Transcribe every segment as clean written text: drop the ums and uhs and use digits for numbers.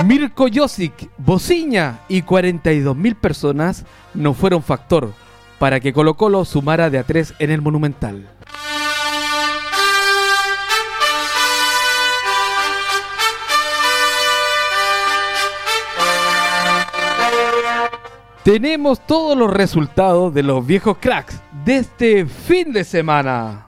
Mirko Josic, Bociña y 42.000 personas no fueron factor para que Colo-Colo sumara de a 3 en el Monumental. Tenemos todos los resultados de los viejos cracks de este fin de semana.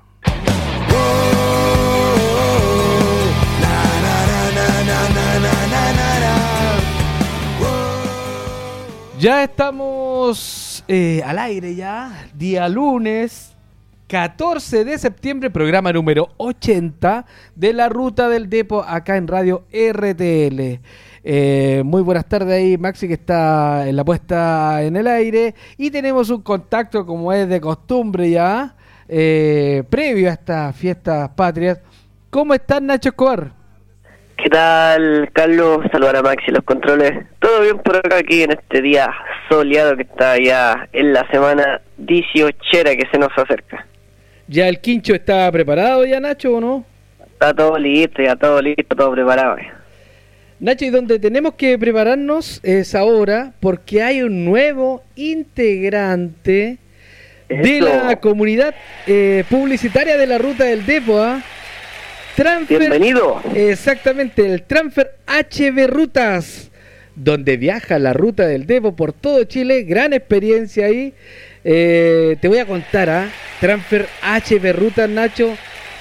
Ya estamos al aire ya, día lunes 14 de septiembre, programa número 80 de la Ruta del Depo acá en Radio RTL. Muy buenas tardes ahí, Maxi, que está en la puesta en el aire, y tenemos un contacto como es de costumbre ya, previo a estas fiestas patrias. ¿Cómo estás, Nacho Escobar? ¿Qué tal, Carlos? Saludar a Maxi en los controles. Todo bien por acá, aquí en este día soleado que está ya en la semana 18ª que se nos acerca. ¿Ya el quincho está preparado ya, Nacho, o no? Está todo listo, ya todo listo, todo preparado. Nacho, y donde tenemos que prepararnos es ahora, porque hay un nuevo integrante de la comunidad publicitaria de la Ruta del Depo, Transfer, bienvenido. Exactamente, el Transfer HB Rutas, donde viaja la Ruta del Depo por todo Chile. Gran experiencia ahí. Te voy a contar, Transfer HB Rutas, Nacho,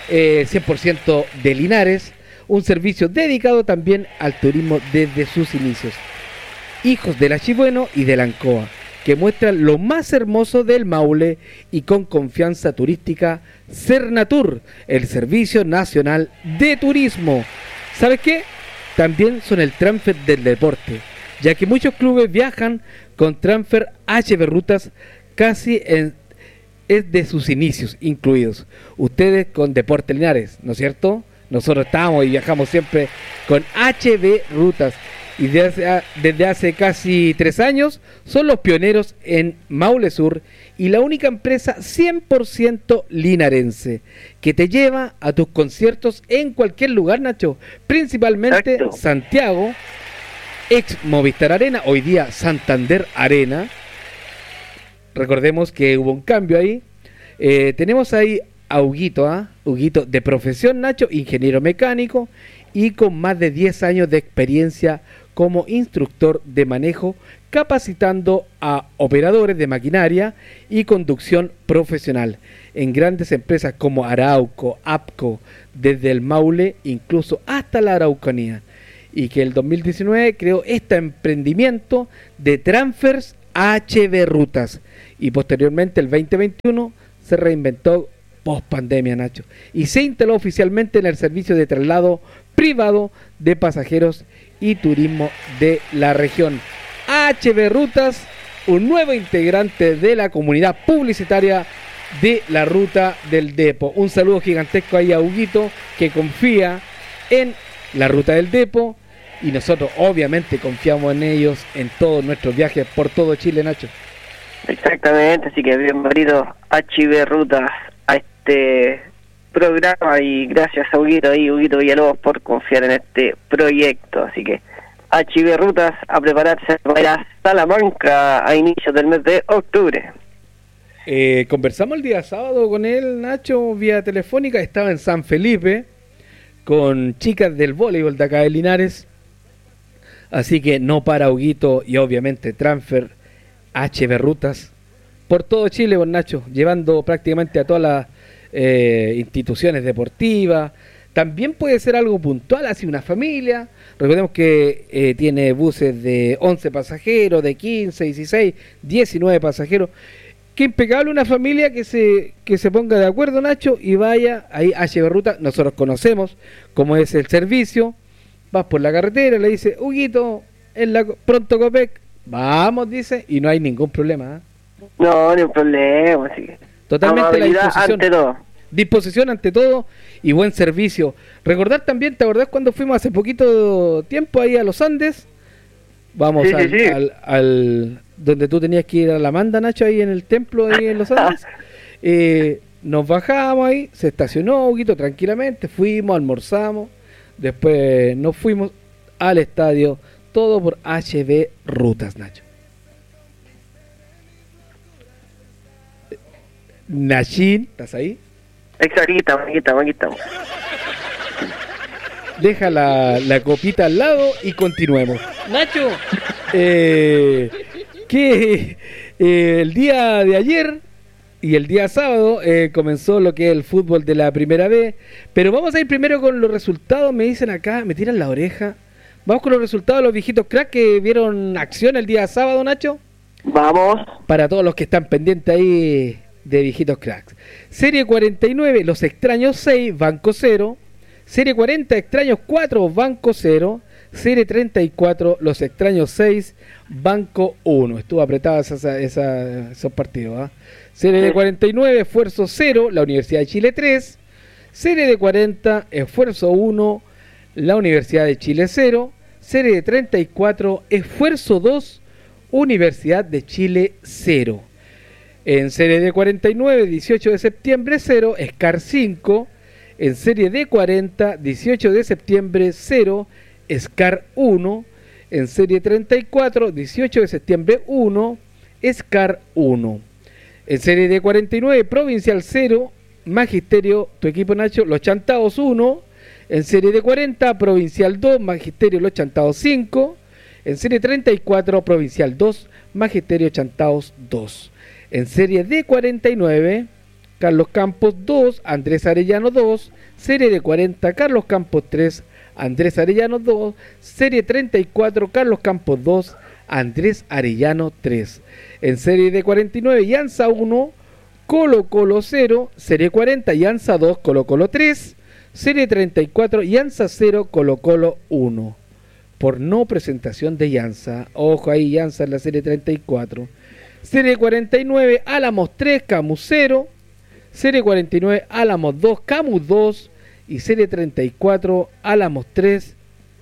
100% de Linares, un servicio dedicado también al turismo desde sus inicios. Hijos del Achibueno y de la Ancoa, que muestran lo más hermoso del Maule, y con confianza turística, Cernatur, el Servicio Nacional de Turismo. ¿Sabes qué? También son el transfer del deporte, ya que muchos clubes viajan con Transfer HB Rutas es de sus inicios incluidos. Ustedes con Deporte Linares, ¿no es cierto? Nosotros estamos y viajamos siempre con HB Rutas. Y desde hace casi 3 años son los pioneros en Maule Sur y la única empresa 100% linarense que te lleva a tus conciertos en cualquier lugar, Nacho, principalmente exacto. Santiago, ex Movistar Arena, hoy día Santander Arena. Recordemos que hubo un cambio ahí. Tenemos ahí a Huguito, Huguito de profesión, Nacho, ingeniero mecánico y con más de 10 años de experiencia como instructor de manejo, capacitando a operadores de maquinaria y conducción profesional en grandes empresas como Arauco, APCO, desde el Maule incluso hasta la Araucanía, y que el 2019 creó este emprendimiento de Transfers HB Rutas, y posteriormente el 2021 se reinventó post pandemia, Nacho, y se instaló oficialmente en el servicio de traslado privado de pasajeros y turismo de la región. HB Rutas, un nuevo integrante de la comunidad publicitaria de la Ruta del Depo. Un saludo gigantesco ahí a Huguito, que confía en la Ruta del Depo, y nosotros obviamente confiamos en ellos en todos nuestros viajes por todo Chile, Nacho. Exactamente, así que bienvenido HB Rutas a este programa, y gracias a Huguito Villalobos por confiar en este proyecto. Así que HB Rutas, a prepararse para ir a Salamanca a inicios del mes de octubre. Conversamos el día sábado con él, Nacho, vía telefónica. Estaba en San Felipe con chicas del voleibol de acá de Linares, así que no para Huguito y obviamente Transfer HB Rutas por todo Chile, con Nacho, llevando prácticamente a todas las instituciones deportivas. También puede ser algo puntual, así una familia. Recordemos que tiene buses de 11 pasajeros, de 15, 16, 19 pasajeros. Qué impecable una familia que se ponga de acuerdo, Nacho, y vaya ahí a HB Ruta. Nosotros conocemos cómo es el servicio. Vas por la carretera, le dice, Huguito, en la Pronto Copec, vamos, dice, y no hay ningún problema. No, ni un problema, así que totalmente la disposición ante todo. Disposición ante todo y buen servicio. Recordar también, ¿te acordás cuando fuimos hace poquito tiempo ahí a los Andes? Vamos sí. Al donde tú tenías que ir a la Manda, Nacho, ahí en el templo ahí en los Andes. Nos bajamos ahí, se estacionó un poquito tranquilamente, fuimos, almorzamos, después nos fuimos al estadio todo por HB Rutas, Nacho. Nachín, ¿estás ahí? Exacto, aquí estamos. Deja la copita al lado y continuemos. Nacho, que el día de ayer y el día sábado comenzó lo que es el fútbol de la primera vez, pero vamos a ir primero con los resultados. Me dicen acá, me tiran la oreja. Vamos con los resultados de los viejitos crack que vieron acción el día sábado, Nacho. Vamos. Para todos los que están pendientes ahí de viejitos cracks. Serie 49, Los Extraños 6, Banco 0. Serie 40, Extraños 4, Banco 0. Serie 34, Los Extraños 6, Banco 1. Estuvo apretada esos partidos, ¿eh? Serie de 49, Esfuerzo 0, la Universidad de Chile 3. Serie de 40, Esfuerzo 1, la Universidad de Chile 0. Serie de 34, Esfuerzo 2, Universidad de Chile 0. En serie de 49, 18 de septiembre 0, SCAR 5. En serie de 40, 18 de septiembre 0, SCAR 1. En serie 34, 18 de septiembre 1, SCAR 1. En serie de 49, Provincial 0, Magisterio, tu equipo, Nacho, Los Chantados 1. En serie de 40, Provincial 2, Magisterio Los Chantados 5. En serie 34, Provincial 2, Magisterio Chantados 2. En serie de 49, Carlos Campos 2, Andrés Arellano 2. Serie de 40, Carlos Campos 3, Andrés Arellano 2. Serie 34, Carlos Campos 2, Andrés Arellano 3. En serie de 49, Llanza 1, Colo Colo 0. Serie 40, Llanza 2, Colo Colo 3. Serie 34, Llanza 0, Colo Colo 1. Por no presentación de Llanza. Ojo ahí, Llanza en la serie 34. Serie 49, Álamos 3, Camus 0. Serie 49, Álamos 2, Camus 2. Y serie 34, Álamos 3,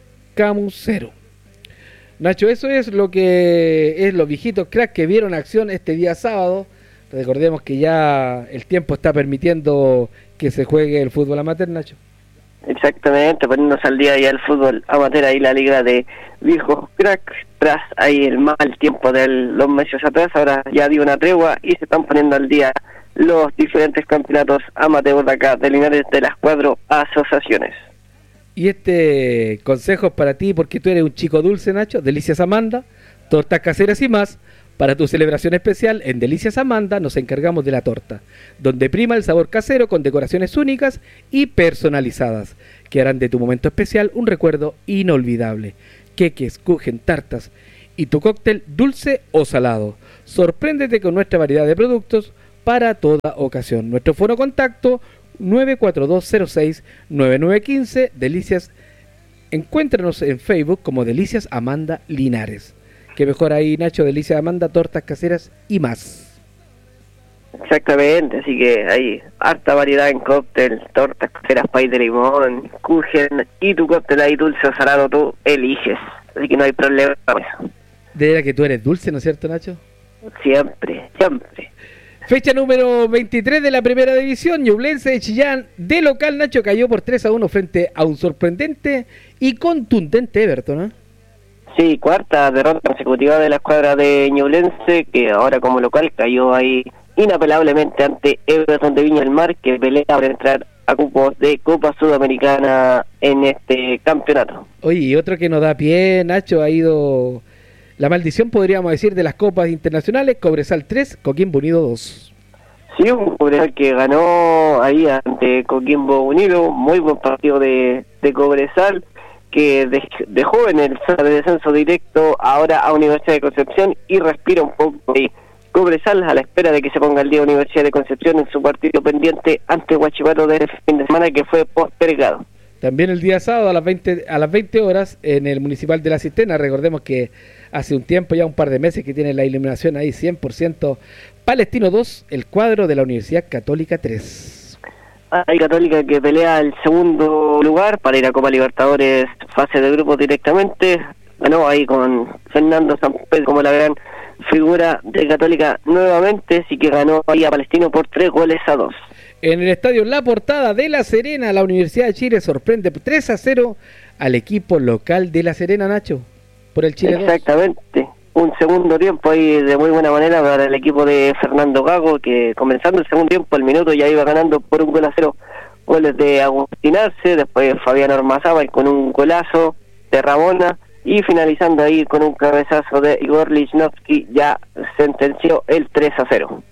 Camus 0. Nacho, eso es lo que es los viejitos cracks que vieron acción este día sábado. Recordemos que ya el tiempo está permitiendo que se juegue el fútbol amateur, Nacho. Exactamente, poniéndose al día ya el fútbol amateur, ahí la liga de viejos cracks, tras ahí el mal tiempo de los meses atrás, ahora ya dio una tregua y se están poniendo al día los diferentes campeonatos amateur de acá, de Linares, de las 4 asociaciones. Y este consejo es para ti porque tú eres un chico dulce, Nacho. Delicias Amanda, tortas caseras y más. Para tu celebración especial, en Delicias Amanda nos encargamos de la torta, donde prima el sabor casero con decoraciones únicas y personalizadas, que harán de tu momento especial un recuerdo inolvidable. Queques, kuchen, tartas y tu cóctel dulce o salado. Sorpréndete con nuestra variedad de productos para toda ocasión. Nuestro foro contacto 942069915. Delicias. Encuéntranos en Facebook como Delicias Amanda Linares. Que mejor ahí, Nacho, Delicias Amanda, tortas caseras y más. Exactamente, así que hay harta variedad en cóctel, tortas caseras, pay de limón, kuchen y tu cóctel ahí dulce o salado tú eliges. Así que no hay problema con eso. De verdad que tú eres dulce, ¿no es cierto, Nacho? Siempre. Fecha número 23 de la primera división, Ñublense de Chillán, de local, Nacho, cayó por 3-1 frente a un sorprendente y contundente Everton, ¿eh? Sí, cuarta derrota consecutiva de la escuadra de Ñublense, que ahora como local cayó ahí inapelablemente ante Everton de Viña del Mar, que pelea para entrar a cupos de Copa Sudamericana en este campeonato. Oye, y otro que nos da pie, Nacho, ha ido la maldición, podríamos decir, de las copas internacionales. Cobresal 3, Coquimbo Unido 2. Sí, un Cobresal que ganó ahí ante Coquimbo Unido, muy buen partido de Cobresal, que dejó en el zona de descenso directo ahora a Universidad de Concepción y respira un poco ahí Cobresal a la espera de que se ponga el día Universidad de Concepción en su partido pendiente ante Huachipato de fin de semana, que fue postergado. También el día sábado a las 20 horas en el Municipal de La Cisterna. Recordemos que hace un tiempo, ya un par de meses, que tiene la iluminación ahí 100%. Palestino 2, el cuadro de la Universidad Católica 3. Hay Católica que pelea el segundo lugar para ir a Copa Libertadores, fase de grupos directamente. Ganó ahí con Fernando Sampedro como la gran figura de Católica nuevamente, así que ganó ahí a Palestino por 3-2. En el estadio La Portada de La Serena, la Universidad de Chile sorprende 3-0 al equipo local de La Serena, Nacho. por el Chile 2. Exactamente. Un segundo tiempo ahí de muy buena manera para el equipo de Fernando Gago, que comenzando el segundo tiempo, al minuto ya iba ganando por 1-0. Goles de Agustín Arce, después Fabián Ormazábal con un golazo de Ramona, y finalizando ahí con un cabezazo de Igor Lichnowsky, ya sentenció el 3-0.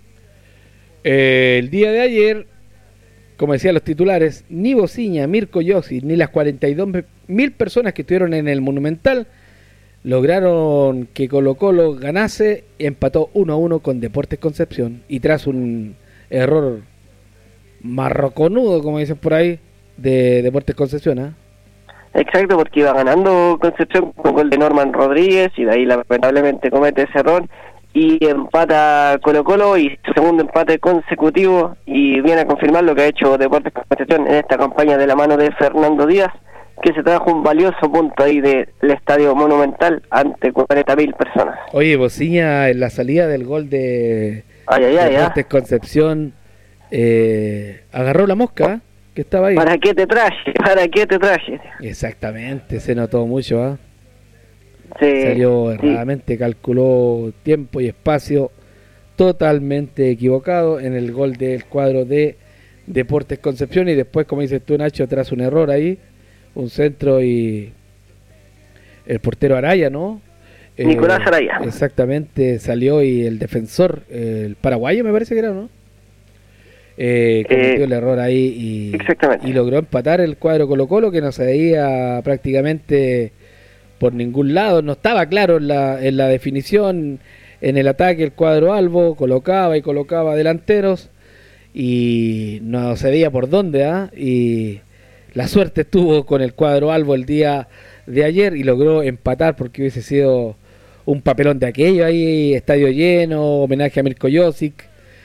El día de ayer, como decían los titulares, ni Bociña, Mirko Josic, ni las 42.000 personas que estuvieron en el Monumental lograron que Colo-Colo ganase, empató 1-1 con Deportes Concepción, y tras un error marroconudo, como dicen por ahí, de Deportes Concepción, ¿eh? Exacto, porque iba ganando Concepción con gol de Norman Rodríguez, y de ahí lamentablemente comete ese error, y empata Colo-Colo, y su segundo empate consecutivo, y viene a confirmar lo que ha hecho Deportes Concepción en esta campaña de la mano de Fernando Díaz, que se trajo un valioso punto ahí del Estadio Monumental ante 40.000 personas. Oye, Bociña en la salida del gol de Deportes Concepción agarró la mosca que estaba ahí. ¿Para qué te traje? Exactamente, se notó mucho, ¿ah? Sí, salió erradamente, sí. Calculó tiempo y espacio totalmente equivocado en el gol del cuadro de Deportes Concepción, y después, como dices tú, Nacho, tras un error ahí, un centro, y el portero Araya, ¿no? Nicolás Araya. Exactamente, salió, y el defensor, el paraguayo me parece que era, ¿no? Cometió el error ahí y logró empatar el cuadro Colo-Colo, que no se veía prácticamente por ningún lado, no estaba claro en la definición. En el ataque el cuadro albo colocaba delanteros y no se veía por dónde, y la suerte estuvo con el cuadro albo el día de ayer y logró empatar, porque hubiese sido un papelón de aquello ahí, estadio lleno, homenaje a Mirko Josic,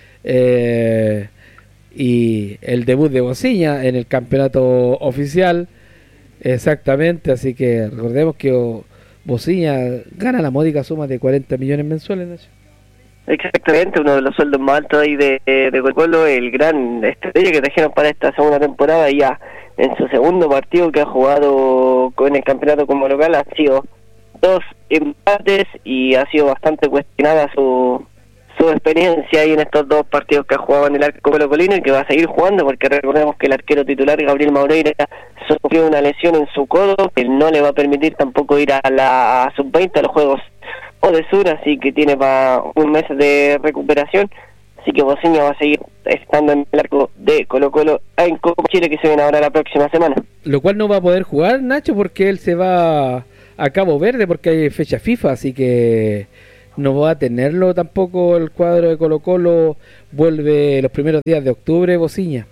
y el debut de Bociña en el campeonato oficial. Exactamente, así que recordemos que Bociña gana la módica suma de 40 millones mensuales, Nacho. Exactamente, uno de los sueldos más altos ahí de Colo-Colo, el gran estrella que trajeron para esta segunda temporada, ya en su segundo partido que ha jugado con el campeonato como local, ha sido 2 empates, y ha sido bastante cuestionada su experiencia ahí en estos 2 partidos que ha jugado en el arco colocolino, y que va a seguir jugando, porque recordemos que el arquero titular Gabriel Maureira sufrió una lesión en su codo que no le va a permitir tampoco ir a la sub-20, a los Juegos Odesur, así que tiene para un mes de recuperación. Así que Bociña va a seguir estando en el arco de Colo-Colo en Copa Chile, que se viene ahora la próxima semana. Lo cual no va a poder jugar, Nacho, porque él se va a Cabo Verde, porque hay fecha FIFA, así que no va a tenerlo tampoco el cuadro de Colo-Colo. Vuelve los primeros días de octubre Bociña.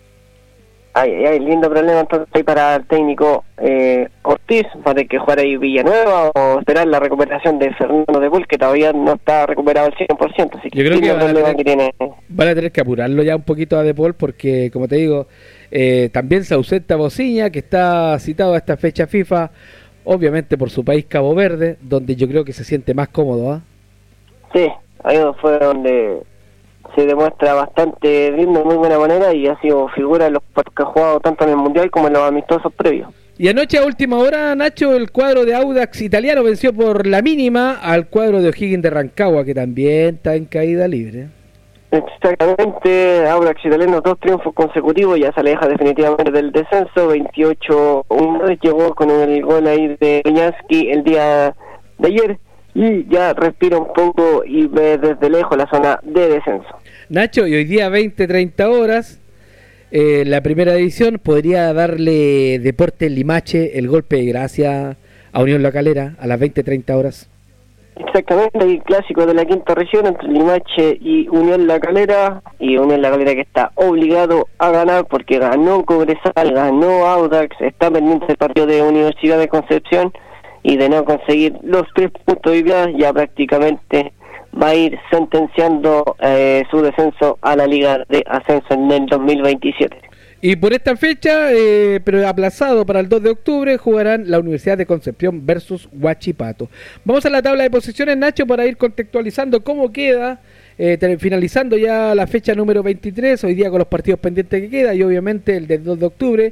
Ay, lindo problema entonces ahí para el técnico Ortiz. Va a tener que jugar ahí Villanueva o esperar la recuperación de Fernando de Bull, que todavía no está recuperado al 100%. Así que yo creo que van a tener que apurarlo ya un poquito a De Paul, porque, como te digo, también se ausenta Bociña, que está citado a esta fecha FIFA, obviamente por su país Cabo Verde, donde yo creo que se siente más cómodo, ¿ah? Sí, ahí fue donde se demuestra bastante lindo, de muy buena manera, y ha sido figura de los que ha jugado tanto en el Mundial como en los amistosos previos. Y anoche a última hora, Nacho, el cuadro de Audax italiano venció por la mínima al cuadro de O'Higgins de Rancagua, que también está en caída libre. Exactamente, Audax italiano, 2 triunfos consecutivos, ya se aleja definitivamente del descenso. 28-1 llegó con el gol ahí de Peñaski el día de ayer, y ya respira un poco y ve desde lejos la zona de descenso. Nacho, y hoy día 20-30 horas, la primera división podría darle Deportes Limache el golpe de gracia a Unión La Calera a las 20-30 horas. Exactamente, el clásico de la quinta región entre Limache y Unión La Calera, y Unión La Calera que está obligado a ganar porque ganó Cobresal, ganó Audax, está pendiente el partido de Universidad de Concepción, y de no conseguir los 3 puntos hoy día, ya prácticamente va a ir sentenciando su descenso a la Liga de Ascenso en el 2027. Y por esta fecha, pero aplazado para el 2 de octubre, jugarán la Universidad de Concepción versus Huachipato. Vamos a la tabla de posiciones, Nacho, para ir contextualizando cómo queda, finalizando ya la fecha número 23, hoy día con los partidos pendientes que queda, y obviamente el del 2 de octubre,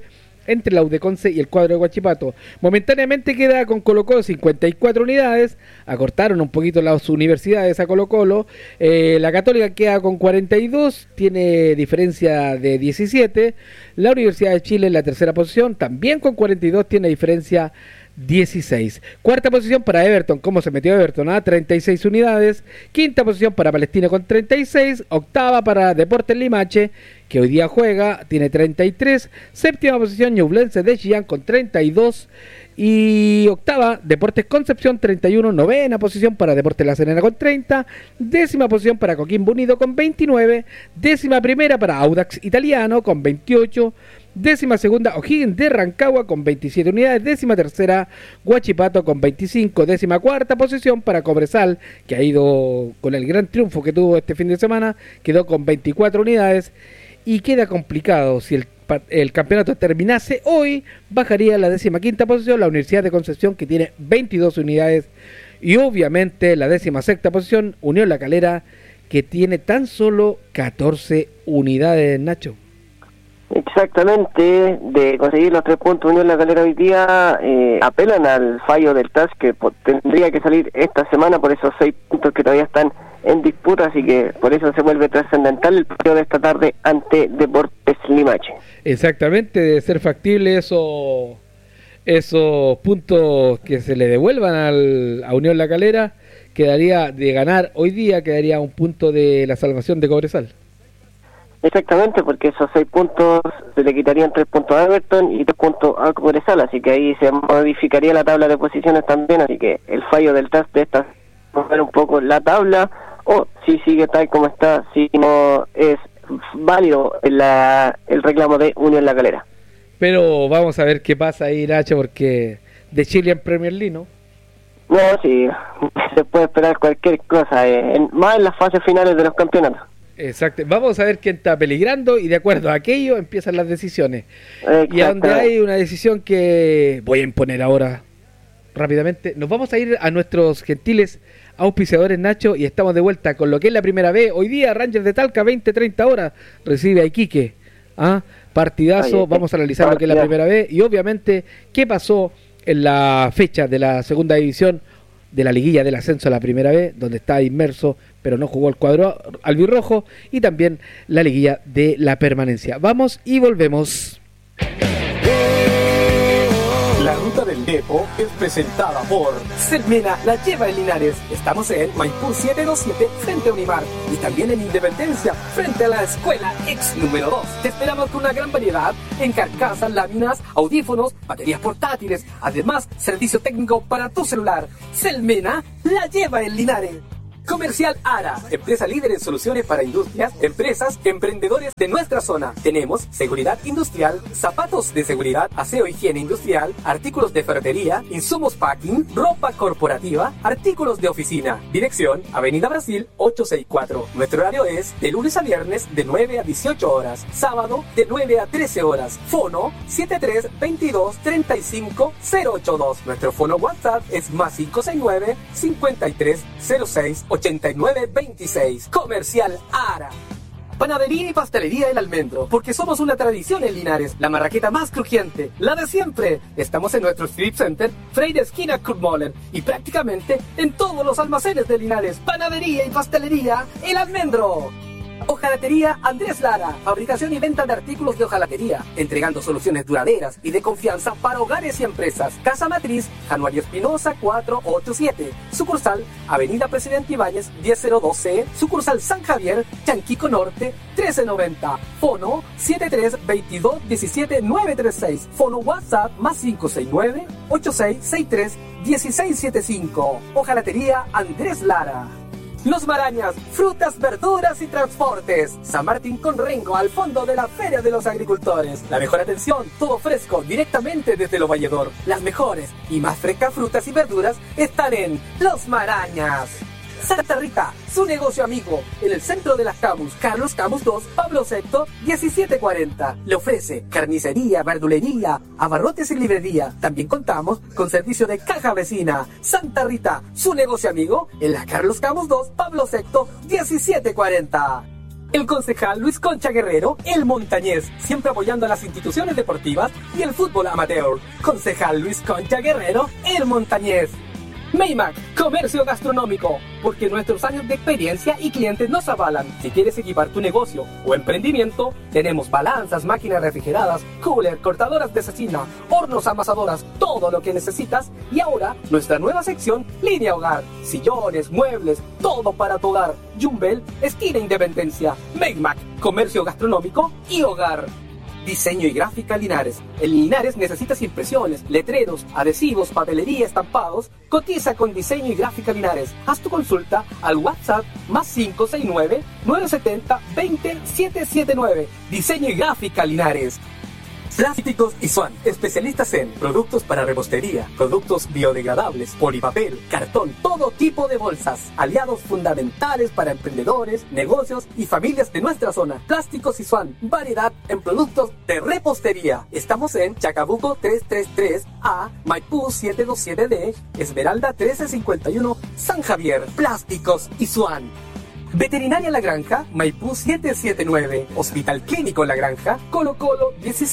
entre la U de Conce y el cuadro de Huachipato. Momentáneamente queda con Colo-Colo 54 unidades, acortaron un poquito las universidades a Colo-Colo. La Católica queda con 42, tiene diferencia de 17. La Universidad de Chile en la tercera posición, también con 42, tiene diferencia 16. Cuarta posición para Everton. ¿Cómo se metió Everton? 36 unidades. Quinta posición para Palestino con 36. Octava para Deportes Limache, que hoy día juega, tiene 33. Séptima posición Ñublense de Chillán con 32. Y octava, Deportes Concepción 31. Novena posición para Deportes La Serena con 30. Décima posición para Coquimbo Unido con 29. Décima primera para Audax Italiano con 28. Décima segunda, O'Higgins de Rancagua con 27 unidades. Décima tercera, Huachipato con 25. Décima cuarta posición para Cobresal, que ha ido con el gran triunfo que tuvo este fin de semana, quedó con 24 unidades. Y queda complicado, si el campeonato terminase hoy, bajaría a la 15ª posición la Universidad de Concepción, que tiene 22 unidades. Y obviamente la 16ª posición, Unión La Calera, que tiene tan solo 14 unidades, Nacho. Exactamente, de conseguir los 3 puntos Unión La Calera hoy día, apelan al fallo del TAS que tendría que salir esta semana por esos 6 puntos que todavía están en disputa, así que por eso se vuelve trascendental el partido de esta tarde ante Deportes Limache. Exactamente, de ser factible esos puntos que se le devuelvan a Unión La Calera, quedaría de ganar hoy día, quedaría un punto de la salvación de Cobresal. Exactamente, porque esos 6 puntos se le quitarían 3 puntos a Everton y 3 puntos a Cobresal, así que ahí se modificaría la tabla de posiciones también, así que el fallo del TAS de esta mover un poco la tabla, o si sigue tal como está, si no es válido el reclamo de Unión La Calera. Pero vamos a ver qué pasa ahí, Nacho, porque de Chile en Premier League, ¿no? No, sí, se puede esperar cualquier cosa, más en las fases finales de los campeonatos. Exacto, vamos a ver quién está peligrando y de acuerdo a aquello empiezan las decisiones. Y a donde hay una decisión que voy a imponer ahora rápidamente, nos vamos a ir a nuestros gentiles auspiciadores, Nacho, y estamos de vuelta con lo que es la primera vez. Hoy día Rangers de Talca, 20-30 horas, recibe a Iquique. Partidazo, vamos a analizar lo que es la primera vez y obviamente qué pasó en la fecha de la segunda división de la liguilla del ascenso a la primera vez, donde está inmerso, pero no jugó el cuadro albirrojo, y también la liguilla de la permanencia. Vamos y volvemos. La Ruta del Depo es presentada por Selmena, la lleva en Linares. Estamos en Maipú 727 frente a Unimar y también en Independencia frente a la Escuela Ex número 2. Te esperamos con una gran variedad en carcasas, láminas, audífonos, baterías portátiles, además servicio técnico para tu celular. Selmena, la lleva en Linares. Comercial Ara, empresa líder en soluciones para industrias, empresas, emprendedores de nuestra zona. Tenemos seguridad industrial, zapatos de seguridad, aseo, higiene industrial, artículos de ferretería, insumos packing, ropa corporativa, artículos de oficina. Dirección, Avenida Brasil 864. Nuestro horario es de lunes a viernes de 9 a 18 horas, sábado de 9 a 13 horas. Fono 73 22 35 082. Nuestro fono WhatsApp es más 569 53 06 8926. Comercial Ara. Panadería y pastelería El Almendro, porque somos una tradición en Linares, la marraqueta más crujiente, la de siempre. Estamos en nuestro Strip Center, Freire esquina Kruppmöller, y prácticamente en todos los almacenes de Linares. Panadería y pastelería El Almendro. Hojalatería Andrés Lara, fabricación y venta de artículos de hojalatería, entregando soluciones duraderas y de confianza para hogares y empresas. Casa Matriz, Januario Espinosa 487, sucursal Avenida Presidente Ibáñez 1002C, sucursal San Javier, Chanquico Norte 1390, fono 73 22 17 936, fono WhatsApp más 569 8663 1675. Hojalatería Andrés Lara. Los Marañas, frutas, verduras y transportes. San Martín con Rengo, al fondo de la Feria de los Agricultores. La mejor atención, todo fresco, directamente desde Lo Valledor. Las mejores y más frescas frutas y verduras están en Los Marañas. Santa Rita, su negocio amigo, en el centro de las Camus, Carlos Camus 2, Pablo VI, 1740. Le ofrece carnicería, verdulería, abarrotes y librería. También contamos con servicio de caja vecina. Santa Rita, su negocio amigo, en la Carlos Camus 2, Pablo VI, 1740. El concejal Luis Concha Guerrero, el montañés, siempre apoyando a las instituciones deportivas y el fútbol amateur. Concejal Luis Concha Guerrero, el montañés. Maymac, comercio gastronómico, porque nuestros años de experiencia y clientes nos avalan. Si quieres equipar tu negocio o emprendimiento, tenemos balanzas, máquinas refrigeradas, cooler, cortadoras de cecina, hornos amasadoras, todo lo que necesitas. Y ahora, nuestra nueva sección, línea hogar, sillones, muebles, todo para tu hogar. Jumbel, esquina Independencia. Maymac, comercio gastronómico y hogar. Diseño y gráfica Linares. En Linares necesitas impresiones, letreros, adhesivos, papelería, estampados. Cotiza con Diseño y Gráfica Linares. Haz tu consulta al WhatsApp +569 970 20 779. Diseño y Gráfica Linares. Plásticos y Swan, especialistas en productos para repostería, productos biodegradables, polipapel, cartón, todo tipo de bolsas. Aliados fundamentales para emprendedores, negocios y familias de nuestra zona. Plásticos y Swan, variedad en productos de repostería. Estamos en Chacabuco 333A, Maipú 727D, Esmeralda 1351, San Javier. Plásticos y Swan. Veterinaria La Granja, Maipú 779, Hospital Clínico La Granja, Colo Colo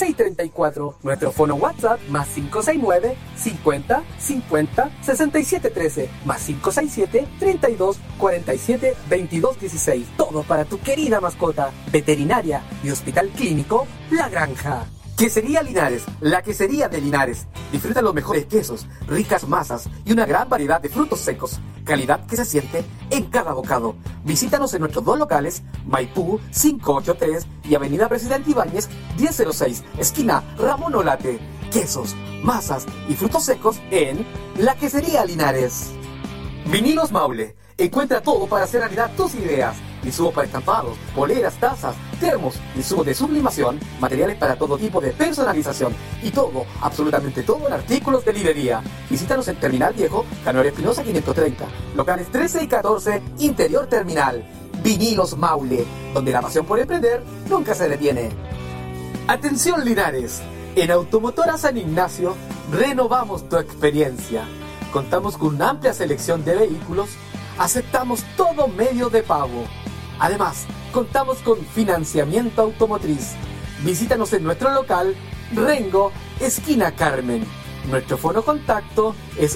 1634, nuestro fono WhatsApp +569 50 50 6713, +567 32 47 22 16. Todo para tu querida mascota. Veterinaria y Hospital Clínico La Granja. Quesería Linares, la quesería de Linares. Disfruta los mejores quesos, ricas masas y una gran variedad de frutos secos. Calidad que se siente en cada bocado. Visítanos en nuestros dos locales, Maipú 583 y Avenida Presidente Ibáñez 1006, esquina Ramón Olate. Quesos, masas y frutos secos en la Quesería Linares. Vinilos Maule. Encuentra todo para hacer realidad tus ideas. Insumos para estampados, poleras, tazas, termos, insumos de sublimación, materiales para todo tipo de personalización y todo, absolutamente todo en artículos de librería. Visítanos en Terminal Viejo, Canoero Espinosa 530, locales 13 y 14, Interior Terminal. Vinilos Maule, donde la pasión por emprender nunca se detiene. Atención Linares, en Automotora San Ignacio renovamos tu experiencia. Contamos con una amplia selección de vehículos. Aceptamos todo medio de pago. Además, contamos con financiamiento automotriz. Visítanos en nuestro local Rengo, esquina Carmen. Nuestro fono contacto es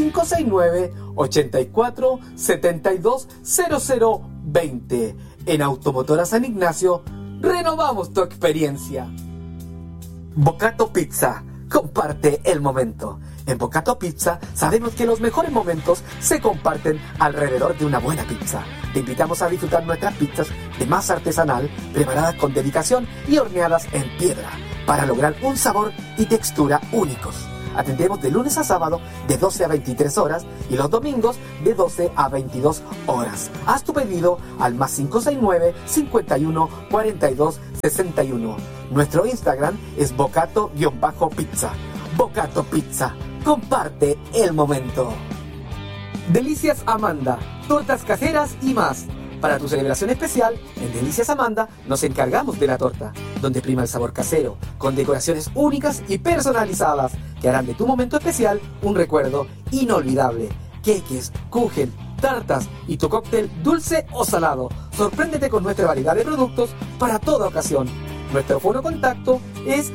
+569 84 72 00 20. En Automotora San Ignacio, renovamos tu experiencia. Bocato Pizza, comparte el momento. En Bocato Pizza sabemos que los mejores momentos se comparten alrededor de una buena pizza. Te invitamos a disfrutar nuestras pizzas de masa artesanal, preparadas con dedicación y horneadas en piedra, para lograr un sabor y textura únicos. Atendemos de lunes a sábado de 12 a 23 horas y los domingos de 12 a 22 horas. Haz tu pedido al +569 51 42 61. Nuestro Instagram es bocato-pizza. Bocato Pizza, comparte el momento. Delicias Amanda, tortas caseras y más. Para tu celebración especial, en Delicias Amanda nos encargamos de la torta, donde prima el sabor casero, con decoraciones únicas y personalizadas que harán de tu momento especial un recuerdo inolvidable. Queques, kuchen, tartas y tu cóctel dulce o salado. Sorpréndete con nuestra variedad de productos para toda ocasión. Nuestro fono contacto es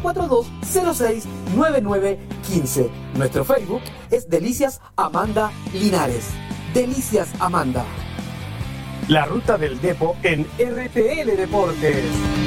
942-06-9915. Nuestro Facebook es Delicias Amanda Linares. Delicias Amanda. La ruta del Depo en RTL Deportes.